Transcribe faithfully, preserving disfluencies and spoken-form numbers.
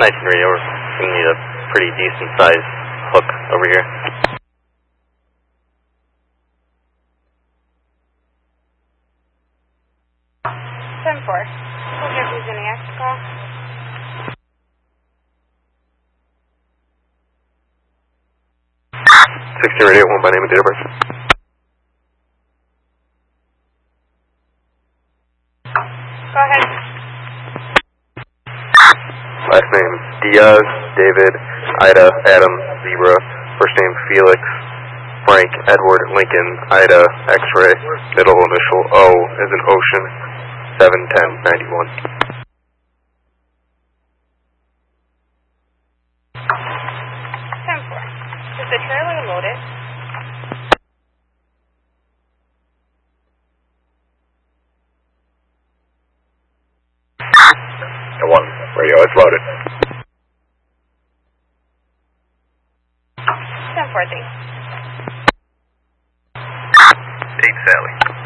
nineteen radio, we're going to need a pretty decent sized hook over here. ten four. We'll give you an X call. sixteen radio, one by name and date of birth. Go ahead. Last name Diaz, David, Ida, Adam, Zebra. First name Felix, Frank, Edward, Lincoln, Ida, X-ray. Middle initial O as in ocean, seven ten ninety-one. ten four. Is the trailer loaded? one, radio, it's loaded. ten four, thanks. eight Sally.